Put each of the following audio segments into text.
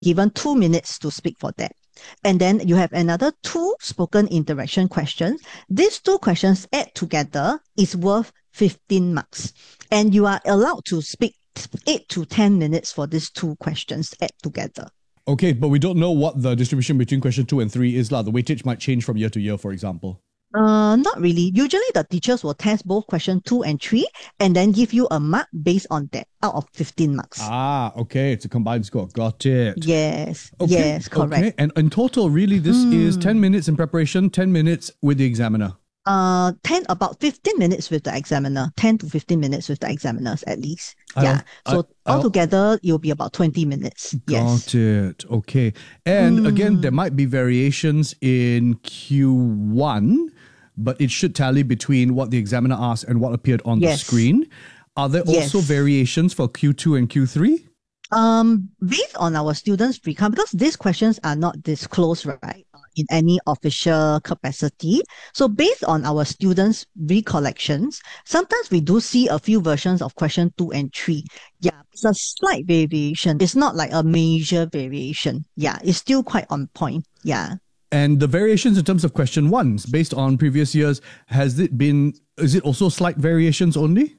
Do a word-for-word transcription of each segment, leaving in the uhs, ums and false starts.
given two minutes to speak for that. And then you have another two spoken interaction questions. These two questions add together is worth fifteen marks. And you are allowed to speak eight to ten minutes for these two questions add together. Okay, but we don't know what the distribution between question two and three is. La. The weightage might change from year to year, for example. Uh, not really. Usually the teachers will test both question two and three and then give you a mark based on that out of fifteen marks. Ah, okay. It's a combined score. Got it. Yes. Okay. Yes, correct. Okay. And in total, really, this Hmm. is ten minutes in preparation, ten minutes with the examiner. Uh, ten, about fifteen minutes with the examiner, ten to fifteen minutes with the examiners at least. I Yeah. don't- So I- I- altogether, it'll be about twenty minutes. Yes. Got it. Okay. And Hmm. again, there might be variations in Q one, but it should tally between what the examiner asked and what appeared on Yes. the screen. Are there also Yes. variations for Q two and Q three? Um, based on our students' recount, because these questions are not disclosed, right, uh, in any official capacity. So based on our students' recollections, sometimes we do see a few versions of question two and three. Yeah, it's a slight variation. It's not like a major variation. Yeah, it's still quite on point. Yeah. And the variations in terms of question ones, based on previous years, has it been, is it also slight variations only?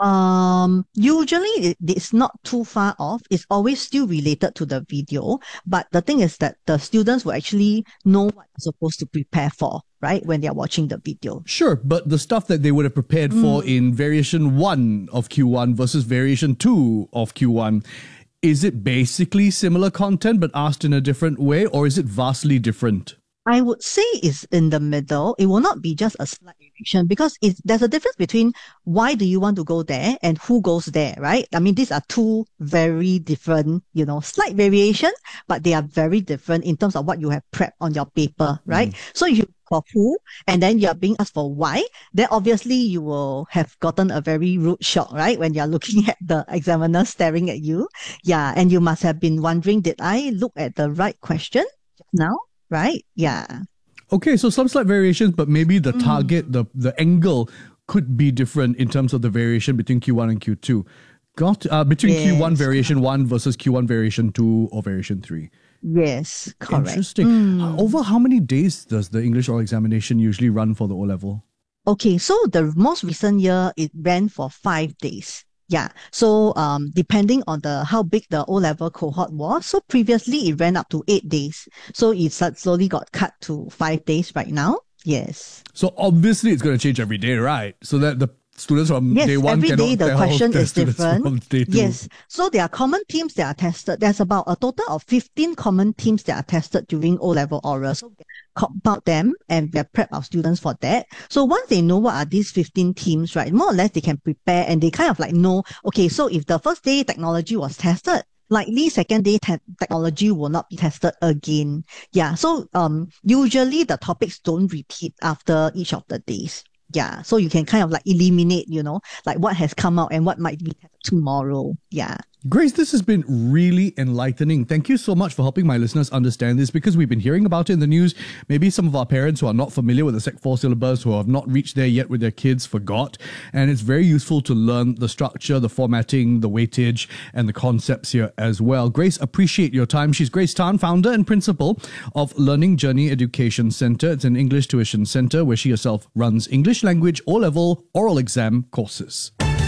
Um, usually it, it's not too far off. It's always still related to the video. But the thing is that the students will actually know what they're supposed to prepare for, right? When they're watching the video. Sure, but the stuff that they would have prepared for in variation one of Q one versus variation two of Q one, is it basically similar content but asked in a different way, or is it vastly different? I would say it's in the middle. It will not be just a slight variation because it's, there's a difference between why do you want to go there and who goes there, right? I mean, these are two very different, you know, slight variations, but they are very different in terms of what you have prepped on your paper, right? Mm. So if you for who and then you're being asked for why, then obviously you will have gotten a very rude shock, right? When you're looking at the examiner staring at you. Yeah. And you must have been wondering, did I look at the right question just now? Right? Yeah. Okay, so some slight variations, but maybe the target, mm. the, the angle could be different in terms of the variation between Q one and Q two. Got uh, between yes. Q one variation one versus Q one variation two or variation three. Yes, correct. Interesting. Mm. Uh, over how many days does the English oral examination usually run for the O-level? Okay, so the most recent year, it ran for five days. Yeah. So um, depending on the how big the O-level cohort was, so previously it ran up to eight days. So it slowly got cut to five days right now. Yes. So obviously it's going to change every day, right? So that the students from yes, day one every cannot day the tell question the is different. Day two. Yes. So there are common themes that are tested. There's about a total of fifteen common themes that are tested during O-level oral. So we compile them and we prep our students for that. So once they know what are these fifteen themes, right, more or less they can prepare and they kind of like know, okay, so if the first day technology was tested, likely second day te- technology will not be tested again. Yeah. So um usually the topics don't repeat after each of the days. Yeah, so you can kind of like eliminate, you know, like what has come out and what might be tomorrow. Yeah. Grace, this has been really enlightening. Thank you so much for helping my listeners understand this because we've been hearing about it in the news. Maybe some of our parents who are not familiar with the Sec four syllabus, who have not reached there yet with their kids, forgot. And it's very useful to learn the structure, the formatting, the weightage, and the concepts here as well. Grace, appreciate your time. She's Grace Tan, founder and principal of Learning Journey Education Centre. It's an English tuition centre where she herself runs English language O-level oral exam courses.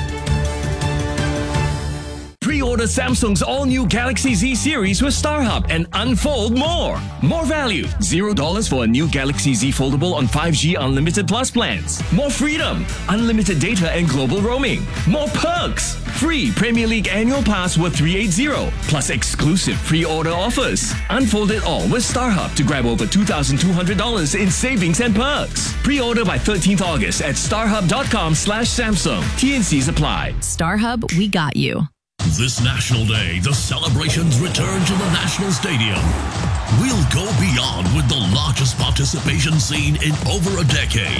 Pre-order Samsung's all-new Galaxy Z series with StarHub and unfold more. More value. zero dollars for a new Galaxy Z Foldable on five G Unlimited Plus plans. More freedom. Unlimited data and global roaming. More perks. Free Premier League annual pass worth three hundred eighty. Plus exclusive pre-order offers. Unfold it all with StarHub to grab over two thousand two hundred dollars in savings and perks. Pre-order by thirteenth August at starhub.com slash Samsung. T and C's apply. StarHub, we got you. This National Day, the celebrations return to the National Stadium. We'll go beyond with the largest participation scene in over a decade.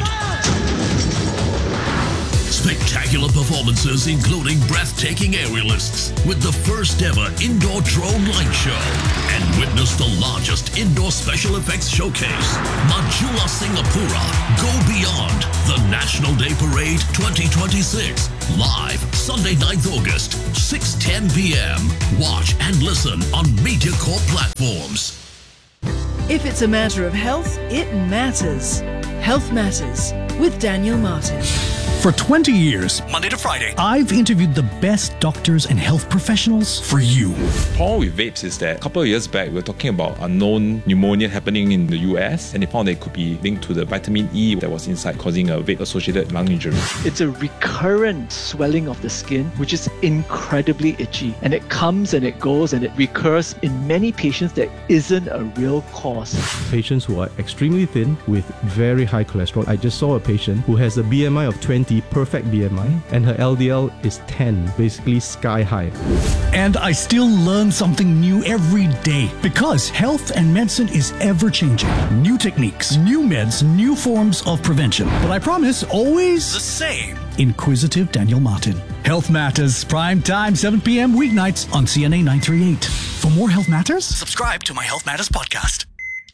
Spectacular performances including breathtaking aerialists with the first ever indoor drone light show. And witness the largest indoor special effects showcase. Majula Singapura, go beyond the National Day Parade twenty twenty-six. Live Sunday, ninth August, six ten p.m. Watch and listen on MediaCorp platforms. If it's a matter of health, it matters. Health Matters with Daniel Martin. For twenty years, Monday to Friday, I've interviewed the best doctors and health professionals for you. The problem with vapes is that a couple of years back, we were talking about unknown pneumonia happening in the U S, and they found that it could be linked to the vitamin E that was inside, causing a vape-associated lung injury. It's a recurrent swelling of the skin, which is incredibly itchy, and it comes and it goes and it recurs in many patients that isn't a real cause. Patients who are extremely thin with very high cholesterol. I just saw a patient who has a B M I of twenty, perfect B M I, and her L D L is ten, basically sky high. And I still learn something new every day because health and medicine is ever changing. New techniques, new meds, new forms of prevention. But I promise, always the same. Inquisitive Daniel Martin. Health Matters, prime time, seven p.m. weeknights on C N A nine thirty-eight. For more Health Matters, subscribe to my Health Matters podcast.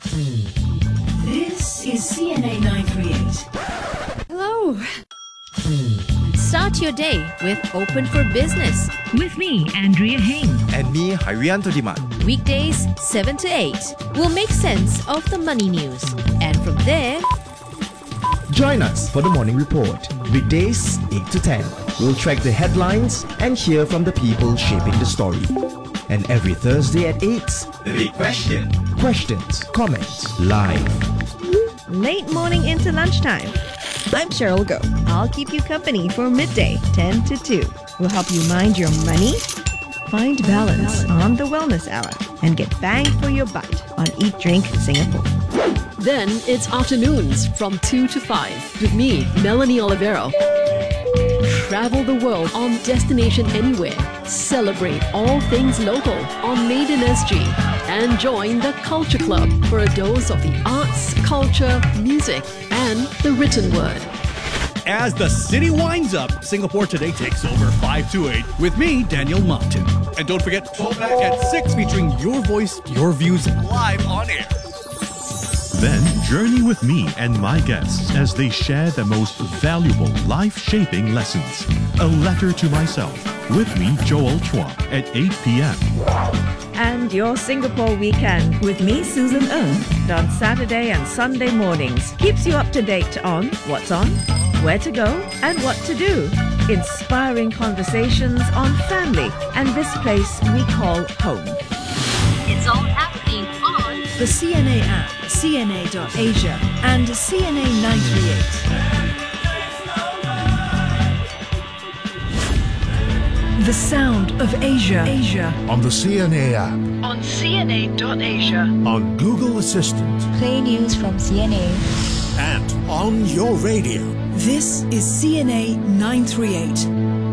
This is C N A nine thirty-eight. Hello. Start your day with Open for Business. With me, Andrea Heng. And me, Harianto Diman. Weekdays, seven to eight. We'll make sense of the money news. And from there... Join us for the Morning Report. Weekdays, eight to ten. We'll track the headlines and hear from the people shaping the story. And every Thursday at eight, The Big Question. Questions, comments, live. Late morning into lunchtime. I'm Cheryl Go. I'll keep you company for midday, ten to two. We'll help you mind your money, find balance on the Wellness Hour, and get bang for your buck on Eat Drink Singapore. Then it's afternoons from two to five with me, Melanie Olivero. Travel the world on Destination Anywhere. Celebrate all things local on Made in S G. And join the Culture Club for a dose of the arts, culture, music, and the written word. As the city winds up, Singapore Today takes over five to eight with me, Daniel Martin. And don't forget, Throwback at six featuring your voice, your views live on air. Then journey with me and my guests as they share the most valuable life-shaping lessons. A Letter to Myself with me, Joel Chua, at eight p.m. And your Singapore weekend with me, Susan Ng, on Saturday and Sunday mornings. Keeps you up to date on what's on, where to go, and what to do. Inspiring conversations on family and this place we call home. It's all happening on the C N A app, C N A dot Asia, and C N A nine thirty-eight. The sound of Asia. Asia. On the C N A app. On C N A dot Asia. On Google Assistant. Play news from C N A. And on your radio. This is C N A nine thirty-eight.